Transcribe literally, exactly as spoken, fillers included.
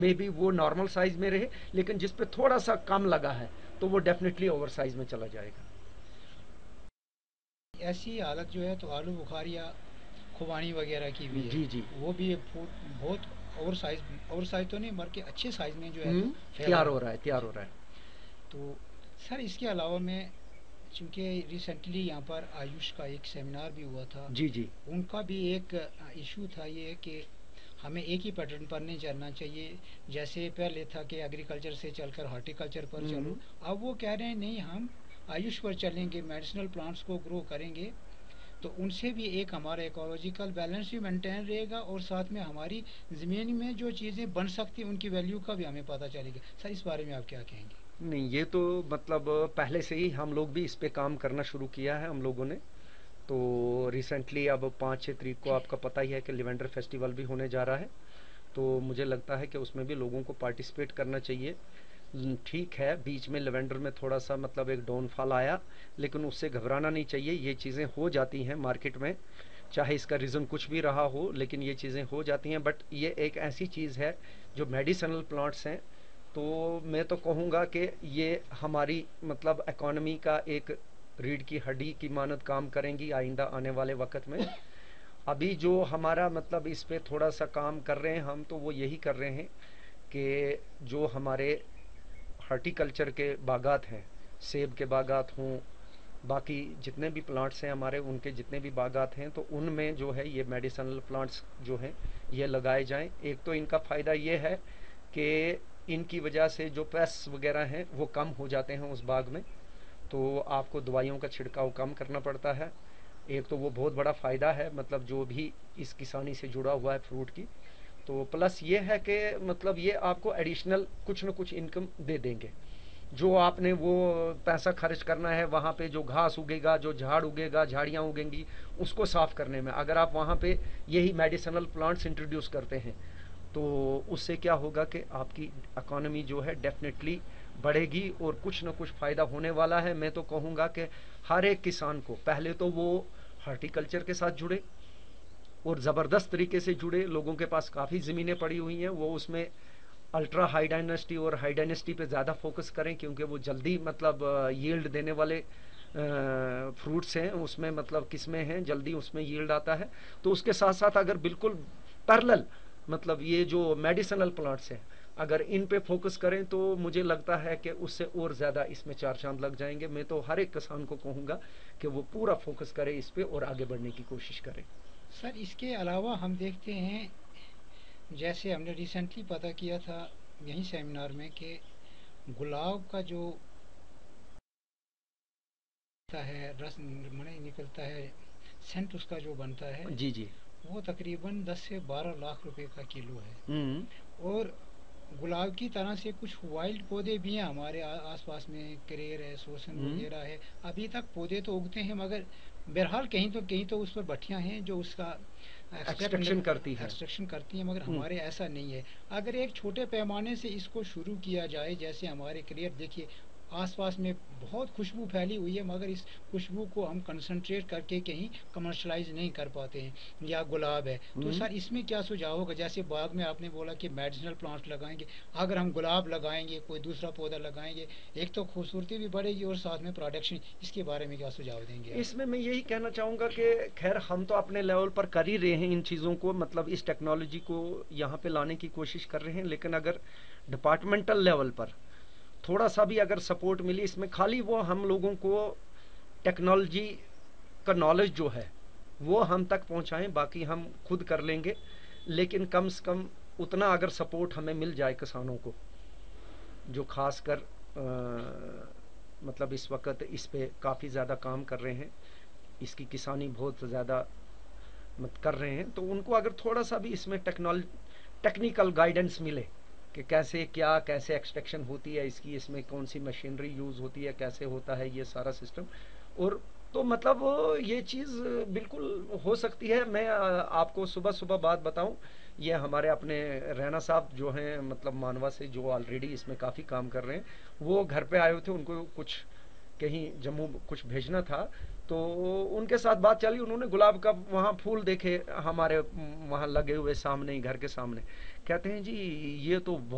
May be वो normal size में रहे, लेकिन जिस पे थोड़ा सा कम लगा है तो वो डेफिनेटली ओवर साइज में चला जाएगा। ऐसी हालत जो है तो आलू बुखारिया खुबानी वगैरह की भी है। जी जी। वो भी एक फूड बहुत ओवर साइज, ओवर साइज तो नहीं, बल्कि अच्छे साइज में जो है तो हम्म। फैल तैयार रहा हो है। रहा है, तैयार जी। हो रहा है। तो सर इसके अलावा मैं, चूँकि रिसेंटली यहाँ पर आयुष का एक सेमिनार भी हुआ था, जी जी। उनका भी एक इशू था ये कि हमें एक ही पैटर्न पर नहीं चलना चाहिए। जैसे पहले था कि एग्रीकल्चर से चलकर हॉर्टिकल्चर पर हम्म। चलो, अब वो कह रहे हैं नहीं, हम आयुष पर चलेंगे, मेडिसिनल प्लांट्स को ग्रो करेंगे। तो उनसे भी एक हमारा इकोलॉजिकल बैलेंस भी मेंटेन रहेगा और साथ में हमारी ज़मीन में जो चीज़ें बन सकती हैं उनकी वैल्यू का भी हमें पता चलेगा। सर इस बारे में आप क्या कहेंगे? नहीं, ये तो मतलब पहले से ही हम लोग भी इस पे काम करना शुरू किया है हम लोगों ने। तो रिसेंटली अब पाँच छः तारीख को आपका पता ही है कि लिवेंडर फेस्टिवल भी होने जा रहा है। तो मुझे लगता है कि उसमें भी लोगों को पार्टिसिपेट करना चाहिए। ल- ठीक है, बीच में लेवेंडर में थोड़ा सा मतलब एक डाउनफॉल आया, लेकिन उससे घबराना नहीं चाहिए। ये चीज़ें हो जाती हैं मार्केट में, चाहे इसका रीज़न कुछ भी रहा हो, लेकिन ये चीज़ें हो जाती हैं। बट ये एक ऐसी चीज़ है जो मेडिसिनल प्लांट्स हैं, तो मैं तो कहूँगा कि ये हमारी मतलब इकोनॉमी का एक रीढ़ की हड्डी की मानद काम करेंगी आइंदा आने वाले वक्त में। अभी जो हमारा मतलब इस पे थोड़ा सा काम कर रहे हैं हम, तो वो यही कर रहे हैं कि जो हमारे हॉर्टिकल्चर के बागात हैं, सेब के बागात हों, बाकी जितने भी प्लांट्स हैं हमारे, उनके जितने भी बागात हैं, तो उनमें जो है ये मेडिसिनल प्लांट्स जो हैं ये लगाए जाएं। एक तो इनका फ़ायदा ये है कि इनकी वजह से जो पेस्ट वगैरह हैं वो कम हो जाते हैं उस बाग में, तो आपको दवाइयों का छिड़काव कम करना पड़ता है। एक तो वो बहुत बड़ा फ़ायदा है, मतलब जो भी इस किसानी से जुड़ा हुआ है फ्रूट की। तो प्लस ये है कि मतलब ये आपको एडिशनल कुछ न कुछ इनकम दे देंगे। जो आपने वो पैसा खर्च करना है वहाँ पे, जो घास उगेगा, जो झाड़ उगेगा, झाड़ियाँ उगेंगी, उसको साफ़ करने में, अगर आप वहाँ पे यही मेडिसिनल प्लांट्स इंट्रोड्यूस करते हैं, तो उससे क्या होगा कि आपकी इकोनॉमी जो है डेफिनेटली बढ़ेगी और कुछ ना कुछ फ़ायदा होने वाला है। मैं तो कहूँगा कि हर एक किसान को पहले तो वो हॉर्टिकल्चर के साथ जुड़े और ज़बरदस्त तरीके से जुड़े। लोगों के पास काफ़ी ज़मीनें पड़ी हुई हैं, वो उसमें अल्ट्रा हाई डायनेस्टी और हाई डायनेस्टी पे ज़्यादा फोकस करें, क्योंकि वो जल्दी मतलब यील्ड देने वाले फ्रूट्स हैं, उसमें मतलब किस्में हैं, जल्दी उसमें यील्ड आता है। तो उसके साथ साथ अगर बिल्कुल पैरेलल मतलब ये जो मेडिसिनल प्लांट्स हैं, अगर इन पे फोकस करें, तो मुझे लगता है कि उससे और ज़्यादा इसमें चार चांद लग जाएंगे। मैं तो हर एक किसान को कहूँगा कि वो पूरा फोकस करे इस पे और आगे बढ़ने की कोशिश करे। सर इसके अलावा हम देखते हैं, जैसे हमने रिसेंटली पता किया था यहीं सेमिनार में, कि गुलाब का जो होता है रस मने निकलता है, सेंट उसका जो बनता है, जी जी। वो तकरीबन दस से बारह लाख रुपए का किलो है। हम्म। और गुलाब की तरह से कुछ वाइल्ड पौधे भी हैं हमारे आ- आसपास में, करेर है, सोसन हम्म। वगैरह है। अभी तक पौधे तो उगते हैं, मगर बहरहाल कहीं तो कहीं तो उस पर भट्टियां हैं जो उसका एक्सट्रैक्ट एक्सट्रैक्शन करती हैं। एक्सट्रैक्शन करती हैं, मगर हम्म। हमारे ऐसा नहीं है। अगर एक छोटे पैमाने से इसको शुरू किया जाए, जैसे हमारे करेर देखिए, आसपास में बहुत खुशबू फैली हुई है, मगर इस खुशबू को हम कंसंट्रेट करके कहीं कमर्शलाइज नहीं कर पाते हैं। या गुलाब है, तो हम्म। सर इसमें क्या सुझाव होगा? जैसे बाग में आपने बोला कि मेडिसिनल प्लांट्स लगाएंगे, अगर हम गुलाब लगाएंगे, कोई दूसरा पौधा लगाएंगे, एक तो खूबसूरती भी बढ़ेगी और साथ में प्रोडक्शन, इसके बारे में क्या सुझाव देंगे आप? इसमें मैं यही कहना चाहूँगा कि खैर हम तो अपने लेवल पर कर ही रहे हैं इन चीज़ों को, मतलब इस टेक्नोलॉजी को यहाँ पे लाने की कोशिश कर रहे हैं, लेकिन अगर डिपार्टमेंटल लेवल पर थोड़ा सा भी अगर सपोर्ट मिली इसमें, खाली वो हम लोगों को टेक्नोलॉजी का नॉलेज जो है वो हम तक पहुँचाएं, बाकी हम खुद कर लेंगे। लेकिन कम से कम उतना अगर सपोर्ट हमें मिल जाए किसानों को, जो खासकर अ, मतलब इस वक्त इस पे काफ़ी ज़्यादा काम कर रहे हैं, इसकी किसानी बहुत ज़्यादा मत कर रहे हैं, तो उनको अगर थोड़ा सा भी इसमें टेक्नोल टेक्निकल गाइडेंस मिले कि कैसे क्या कैसे एक्सट्रैक्शन होती है इसकी, इसमें कौन सी मशीनरी यूज़ होती है, कैसे होता है ये सारा सिस्टम, और तो मतलब ये चीज़ बिल्कुल हो सकती है। मैं अ, आपको सुबह सुबह बात बताऊं, ये हमारे अपने रैना साहब जो हैं मतलब मानवा से, जो ऑलरेडी इसमें काफ़ी काम कर रहे हैं, वो घर पे आए हुए थे, उनको कुछ कहीं जम्मू कुछ भेजना था, तो उनके साथ बात चली, उन्होंने गुलाब का वहाँ फूल देखे हमारे वहाँ लगे हुए सामने ही, घर के सामने, कहते हैं जी ये तो